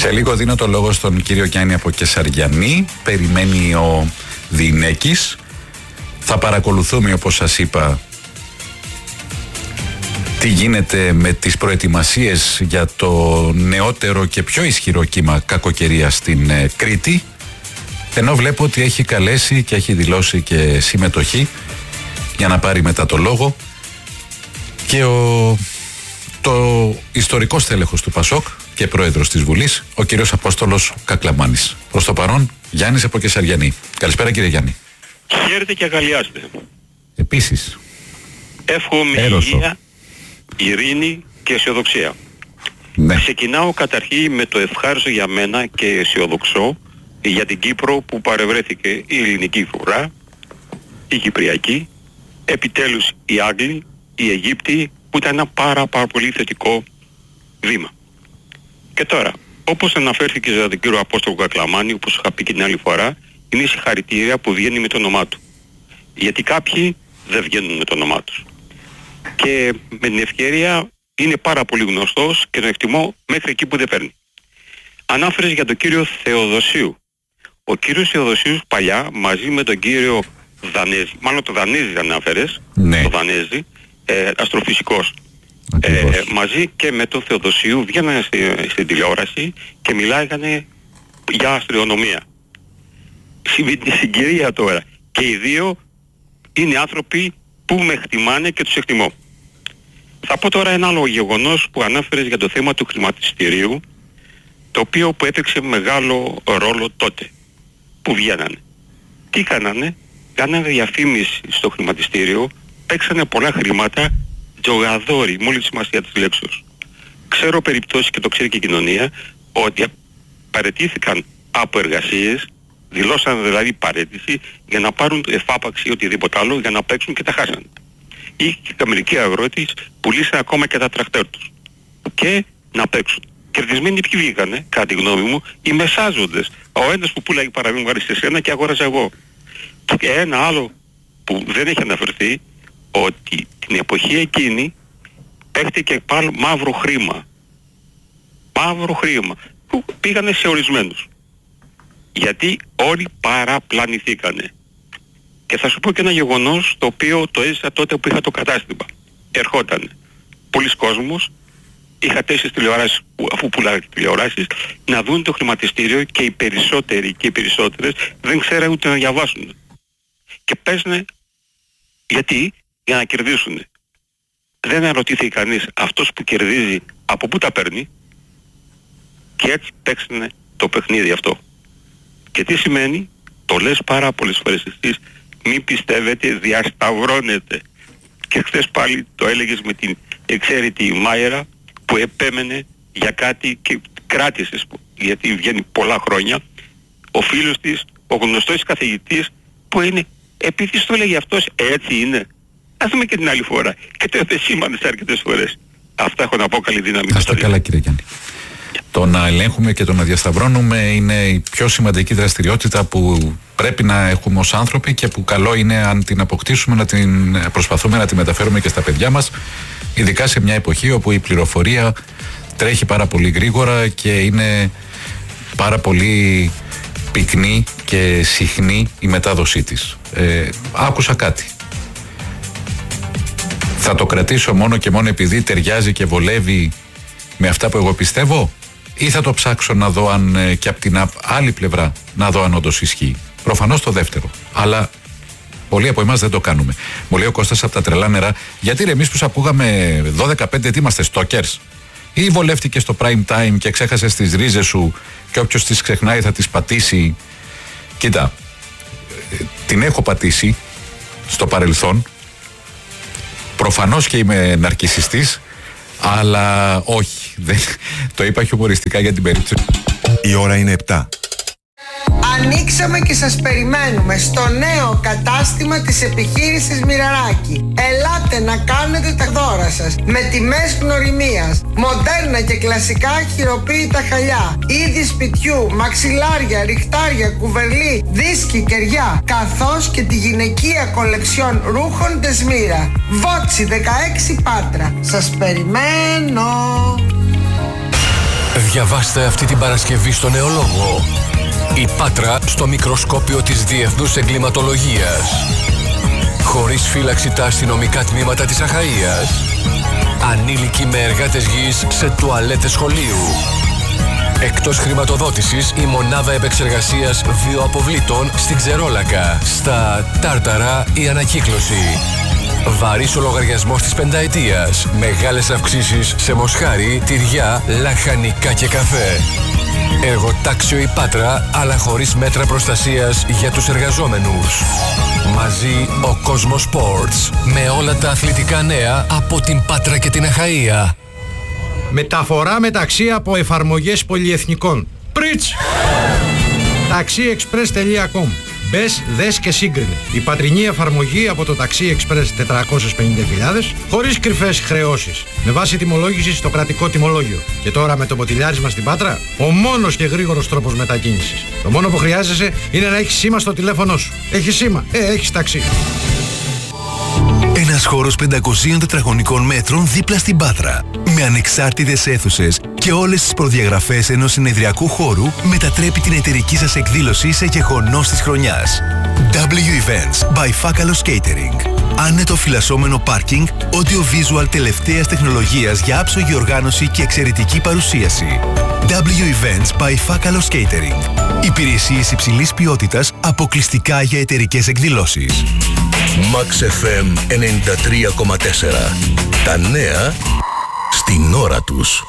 Σε λίγο δίνω το λόγο στον κύριο Γιάννη από Κεσαριανή. Περιμένει ο Διηνέκης. Θα παρακολουθούμε, όπως σας είπα, τι γίνεται με τις προετοιμασίες για το νεότερο και πιο ισχυρό κύμα κακοκαιρίας στην Κρήτη, ενώ βλέπω ότι έχει καλέσει και έχει δηλώσει και συμμετοχή για να πάρει μετά το λόγο και το ιστορικό στέλεχος του ΠΑΣΟΚ και πρόεδρος της Βουλής, ο κύριος Απόστολος Κακλαμάνης. Προς το παρόν, Γιάννης από Κεσαριανή. Καλησπέρα, κύριε Γιάννη. Χαίρετε και αγαλιάστε. Επίσης. Εύχομαι υγεία, ειρήνη και αισιοδοξία. Ναι. Ξεκινάω καταρχήν με το ευχάριστο για μένα και αισιοδοξό για την Κύπρο που παρευρέθηκε η ελληνική φρουρά, η κυπριακή, επιτέλους οι Άγγλοι, οι Αιγύπτιοι, που ήταν ένα πάρα πολύ θετικό βήμα. Και τώρα, όπως αναφέρθηκε για τον κύριο Απόστολο Κακλαμάνη, όπως είχα πει και την άλλη φορά, είναι συγχαρητήρια που βγαίνει με το όνομά του. Γιατί κάποιοι δεν βγαίνουν με το όνομά τους. Και με την ευκαιρία είναι πάρα πολύ γνωστός και τον εκτιμώ μέχρι εκεί που δεν παίρνει. Ανάφερες για τον κύριο Θεοδοσίου. Ο κύριος Θεοδοσίου παλιά μαζί με τον κύριο Δανέζη, μάλλον το Δανέζη ανάφερες, ναι. Το Δανέζη, αστροφυσικός. Μαζί και με τον Θεοδοσίου βγαίνανε στην τηλεόραση και μιλάγανε για αστρονομία. Στη συγκυρία τώρα. Και οι δύο είναι άνθρωποι που με εκτιμάνε και τους εκτιμώ. Θα πω τώρα ένα άλλο γεγονός που ανάφερες για το θέμα του χρηματιστηρίου, το οποίο που έπαιξε μεγάλο ρόλο τότε που βγαίνανε. Τι κάνανε? Κάνανε διαφήμιση στο χρηματιστήριο, παίξανε πολλά χρήματα, τζογαδόροι, με όλη τη σημασία της λέξης. Ξέρω περιπτώσεις και το ξέρει και η κοινωνία, ότι παραιτήθηκαν από εργασίες, δηλώσαν δηλαδή παραίτηση για να πάρουν εφάπαξη ή οτιδήποτε άλλο για να παίξουν και τα χάσανε. Ή και μερικοί αγρότες πουλήσαν ακόμα και τα τρακτέρ τους και να παίξουν. Κερδισμένοι ποιοι βγήκανε, κατά τη γνώμη μου, οι μεσάζοντες. Ο ένας που πουλάει παραδείγμα σε σένα και αγόραζα εγώ. Και ένα άλλο που δεν έχει αναφερθεί, ότι την εποχή εκείνη παίχτηκε πάλι μαύρο χρήμα. Μαύρο χρήμα που πήγανε σε ορισμένους. Γιατί όλοι παραπλανηθήκανε. Και θα σου πω και ένα γεγονός το οποίο το έζησα τότε που είχα το κατάστημα. Ερχόταν πολλοί κόσμος, είχα 4 τηλεοράσεις, αφού πουλάγα τηλεοράσεις, να δουν το χρηματιστήριο και οι περισσότεροι και οι περισσότερες δεν ξέραν ούτε να διαβάσουν. Και παίζανε γιατί? Για να κερδίσουν. Δεν ερωτήθηκε κανείς αυτός που κερδίζει από πού τα παίρνει, και έτσι παίξανε το παιχνίδι αυτό. Και τι σημαίνει? Το λες πάρα πολλές φορές εσείς, μην πιστεύετε, διασταυρώνετε. Και χθες πάλι το έλεγες με την εξαίρετη Μάιερα που επέμενε για κάτι και κράτησες, γιατί βγαίνει πολλά χρόνια, ο φίλος της, ο γνωστός καθηγητής που είναι, επειδή το έλεγε αυτός, έτσι είναι. Ας δούμε και την άλλη φορά. Και το επεσήμανες αρκετές φορές. Αυτά έχω να πω, καλή δύναμη. Ας τα καλά, κύριε Γιάννη. Το να ελέγχουμε και το να διασταυρώνουμε είναι η πιο σημαντική δραστηριότητα που πρέπει να έχουμε ως άνθρωποι και που καλό είναι, αν την αποκτήσουμε, να την προσπαθούμε να τη μεταφέρουμε και στα παιδιά μας, ειδικά σε μια εποχή όπου η πληροφορία τρέχει πάρα πολύ γρήγορα και είναι πάρα πολύ πυκνή και συχνή η μετάδοσή της. Άκουσα κάτι. Θα το κρατήσω μόνο και μόνο επειδή ταιριάζει και βολεύει με αυτά που εγώ πιστεύω, ή θα το ψάξω να δω αν και από την άλλη πλευρά να δω αν όντως ισχύει? Προφανώς το δεύτερο. Αλλά πολλοί από εμάς δεν το κάνουμε. Μου λέει ο Κώστας από τα τρελά νερά, γιατί εμείς που ακούγαμε 12-5 τι είμαστε, στόκερς? Ή βολεύτηκε στο prime time και ξέχασες τις ρίζες σου και όποιος τις ξεχνάει θα τις πατήσει? Κοίτα, την έχω πατήσει στο παρελθόν. Προφανώς και είμαι ναρκισσιστής, αλλά όχι. Το είπα χιουμοριστικά για την περίπτωση. Η ώρα είναι 7. Ανοίξαμε και σας περιμένουμε στο νέο κατάστημα της επιχείρησης Μοιραράκη. Ελάτε να κάνετε τα δώρα σας με τιμές γνωριμίας, μοντέρνα και κλασικά χειροποίητα χαλιά, είδη σπιτιού, μαξιλάρια, ριχτάρια, κουβερλί, δίσκοι, κεριά, καθώς και τη γυναικεία κολεξιόν ρούχων Δεσμύρα. Βότσι 16 Πάτρα. Σας περιμένω. Διαβάστε αυτή την Παρασκευή στο Νεολόγο. Η Πάτρα στο μικροσκόπιο της Διεθνούς Εγκληματολογίας. Χωρίς φύλαξη τα αστυνομικά τμήματα της Αχαΐας. Ανήλικοι με εργάτες γης σε τουαλέτες σχολείου. Εκτός χρηματοδότησης η μονάδα επεξεργασίας βιοαποβλήτων στην Ξερόλακα. Στα Τάρταρα η ανακύκλωση. Βαρύς ο λογαριασμός της πενταετίας. Μεγάλες αυξήσεις σε μοσχάρι, τυριά, λαχανικά και καφέ. Εργοτάξιο η Πάτρα, αλλά χωρίς μέτρα προστασίας για τους εργαζόμενους. Μαζί ο Κόσμος Sports, με όλα τα αθλητικά νέα από την Πάτρα και την Αχαΐα. Μεταφορά μεταξύ από εφαρμογές πολυεθνικών. Πριτς! taxiexpress.com. Μπες, δες και σύγκρινε. Η πατρινή εφαρμογή από το Taxi Express 450.000, χωρίς κρυφές χρεώσεις, με βάση τιμολόγηση στο κρατικό τιμολόγιο. Και τώρα με το μποτιλιάρισμα στην Πάτρα, ο μόνος και γρήγορος τρόπος μετακίνησης. Το μόνο που χρειάζεσαι είναι να έχεις σήμα στο τηλέφωνο σου. Έχεις σήμα, έχεις ταξί. Ένας χώρος 500 τετραγωνικών μέτρων δίπλα στην Πάτρα, με ανεξάρτητες αίθουσες και όλες τις προδιαγραφές ενός συνεδριακού χώρου, μετατρέπει την εταιρική σας εκδήλωση σε γεγονός της χρονιάς. W Events by Fakalos Catering. Άνετο φυλασσόμενο πάρκινγκ, audio-visual τελευταίας τεχνολογίας για άψογη οργάνωση και εξαιρετική παρουσίαση. W Events by Fakalos Catering. Υπηρεσίες υψηλής ποιότητας αποκλειστικά για εταιρικές εκδηλώσεις. Max FM 93,4. Τα νέα στην ώρα τους.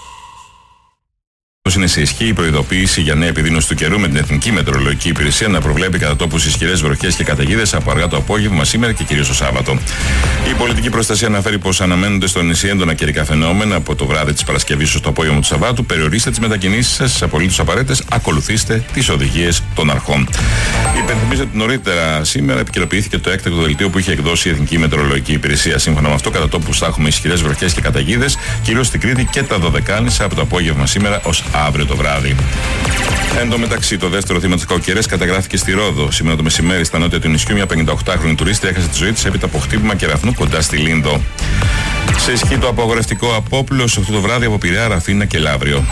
Είναι σε ισχύ η προειδοποίηση για νέα επιδείνωση του καιρού, με την Εθνική Μετεωρολογική Υπηρεσία να προβλέπει κατά τόπους ισχυρές βροχές και καταιγίδες από αργά το απόγευμα σήμερα και κυρίως το Σάββατο. Η πολιτική προστασία αναφέρει πως αναμένονται στο νησί έντονα καιρικά φαινόμενα από το βράδυ της Παρασκευής ως το απόγευμα του Σαββάτου. Περιορίστε τις μετακινήσεις σας στις απολύτως απαραίτητες, ακολουθήστε τις οδηγίες των αρχών. Υπενθυμίζω ότι νωρίτερα σήμερα επικαιροποιήθηκε το έκτακτο δελτίο που είχε εκδώσει η Εθνική Μετεωρολογική Υπηρεσία. Σύμφωνα με αυτό, κατά τόπους θα έχουμε ισχυρές βροχές και καταιγίδες, κυρίως στην Κρήτη και τα Δωδεκάνησα από το απόγευμα σήμερα ως αύριο το βράδυ. Εν τω μεταξύ, το δεύτερο θύμα της κακοκαιρίας καταγράφηκε στη Ρόδο. Σήμερα το μεσημέρι, στα νότια του νησιού, μια 58χρονη τουρίστρια έχασε τη ζωή της έπειτα από χτύπημα κεραυνού κοντά στη Λίνδο. Σε ισχύ το απαγορευτικό απόπλος αυτό το βράδυ από Πειραιά, Ραφίνα και Λαύριο.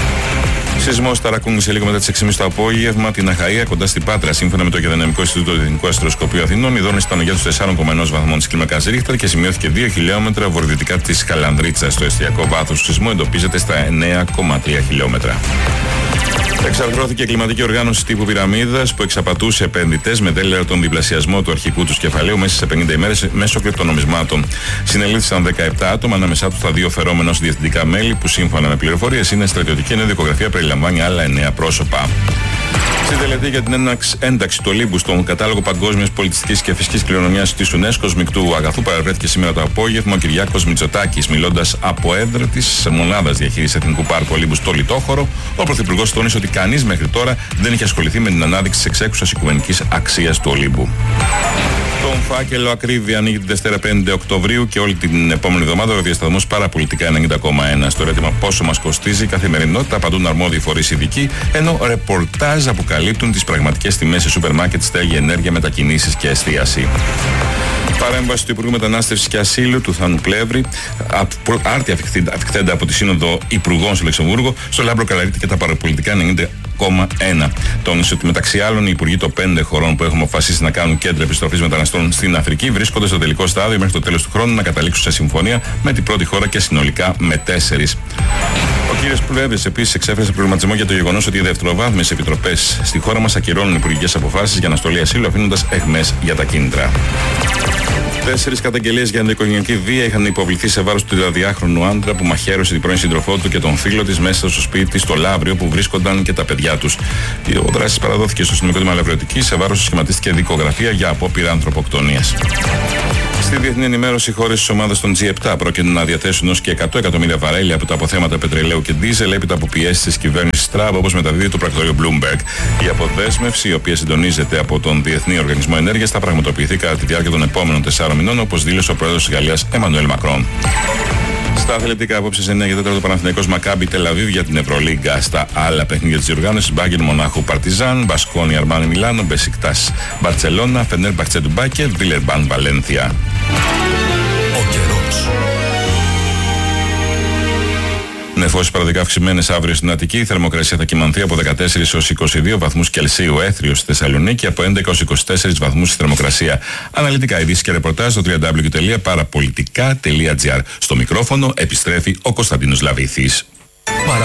Σεισμός ταρακούνησε λίγο μετά τις 6.30 το απόγευμα την Αχαΐα κοντά στην Πάτρα. Σύμφωνα με το Γεωδυναμικό Ινστιτούτο του Εθνικού Αστροσκοπείου Αθηνών, η δόνηση ήταν για τους 4,1 βαθμών της κλίμακας Ρίχτερ και σημειώθηκε 2 χιλιόμετρα βορειοδυτικά της Καλανδρίτσας. Το εστιακό βάθος του σεισμού εντοπίζεται στα 9,3 χιλιόμετρα. Εξαρθρώθηκε η κλιματική οργάνωση τύπου πυραμίδας που εξαπατούσε επενδυτές με τέλεια τον διπλασιασμό του αρχικού του κεφαλαίου μέσα σε 50 ημέρες μέσω κρυπτονομισμάτων. Συνελήφθησαν 17 άτομα, ανάμεσά τους τα 2 φερόμενα ως διευθυντικά μέλη που σύμφωνα με πληροφορίες είναι στρατιωτική, ενώ η δικογραφία περιλαμβάνει άλλα 9 πρόσωπα. Στην τελετή για την ένταξη του Ολύμπου στον κατάλογο παγκόσμιας πολιτιστικής και φυσικής κληρονομιάς της UNESCO μεικτού αγαθού παραβρέθηκε σήμερα το απόγευμα ο Κυριάκος Μητσοτάκης. Μιλώντας από έδρα της μονάδας διαχείρισης Εθνικού Πάρκου Ολύμπου στο Λιτόχωρο, ο Πρωθυπουργός τόνισε ότι κανείς μέχρι τώρα δεν είχε ασχοληθεί με την ανάδειξη της εξέχουσας οικουμενικής αξίας του Ολύμπου. Τον φάκελο Ακρίβεια ανοίγει την Δευτέρα 5 Οκτωβρίου και όλη την επόμενη εβδομάδα ο διασταθμός Παραπολιτικά 90,1. Στο ερώτημα πόσο μας κοστίζει η καθημερινότητα απαντούν αρμόδιοι φορείς ειδικοί, ενώ ρεπορτάζ αποκαλύπτουν τις πραγματικές τιμές σε σούπερ μάρκετ, στέγη, ενέργεια, μετακινήσεις και εστίαση. Παρέμβαση του Υπουργού Μετανάστευσης και Ασύλου του Θάνου Πλεύρη, άρτια αφιχθέντα από τη Σύνοδο Υπουργών στο Λεξεμβούργο, στο Λάμπρο Καλαρίτη και τα Παραπολιτικά 90,1. Τόνισε ότι μεταξύ άλλων οι υπουργοί των 5 χωρών που έχουμε αποφασίσει να κάνουν κέντρα επιστροφής μεταναστών στην Αφρική βρίσκονται στο τελικό στάδιο μέχρι το τέλος του χρόνου να καταλήξουν σε συμφωνία με την πρώτη χώρα και συνολικά με 4. Ο κ. Πλεύρης επίσης εξέφρασε προβληματισμό για το γεγονός ότι οι δευτεροβάθμιες επιτροπές στη χώρα μας ακυρώνουν υπουργικές αποφάσεις για αναστολή ασύλου, αφήνοντας αιχμές για τα κίνητρα. 4 καταγγελίες για ενδοοικογενειακή βία είχαν υποβληθεί σε βάρος του 32χρονου άντρα που μαχαίρωσε την πρώην σύντροφό του και τον φίλο της μέσα στο σπίτι της στο Λαύριο που βρίσκονταν και τα παιδιά τους. Ο δράσης παραδόθηκε στο αστυνομικό τμήμα Λαυριωτικής, σε βάρος σχηματίστηκε δικογραφία για απόπειρα ανθρωποκτονίας. Στη διεθνή ενημέρωση, οι χώρες της ομάδας των G7 πρόκειται να διαθέσουν ως και 100 εκατομμύρια βαρέλια από τα αποθέματα πετρελαίου και ντίζελ έπειτα από πιέσεις της κυβέρνησης Τραμπ, όπως μεταδίδει το πρακτορείο Bloomberg. Η αποδέσμευση, η οποία συντονίζεται από τον Διεθνή Οργανισμό Ενέργειας, θα πραγματοποιηθεί κατά τη διάρκεια των επόμενων 4 μηνών, όπως δήλωσε ο πρόεδρος της Γαλλίας Εμμανουέλ Μακρόν. Στα αθλητικά, απόψε σε 9 και 4 το Παναθηναϊκός Μακάμπι Τελαβίβ για την Ευρωλίγκα. Στα άλλα παιχνίδια της διοργάνωσης, Μπάγκερ Μονάχου Παρτιζάν, Μπασκόνι Αρμάνι Μιλάνο, Μπεσικτάς Μπαρτσελώνα, Φενέρ Μπαχτσέ Ντουμπάι και Βίλερμπαν Βαλένθια. Ο καιρός. Νεφώσεις παραδικά αυξημένες αύριο στην Αττική. Η θερμοκρασία θα κυμανθεί από 14 έως 22 βαθμούς Κελσίου. Έθριος στη Θεσσαλονίκη από 11 έως 24 βαθμούς η θερμοκρασία. Αναλυτικά ειδήσεις και ρεπορτάζ στο www.parapolitica.gr. Στο μικρόφωνο επιστρέφει ο Κωνσταντίνος Λαβήθης.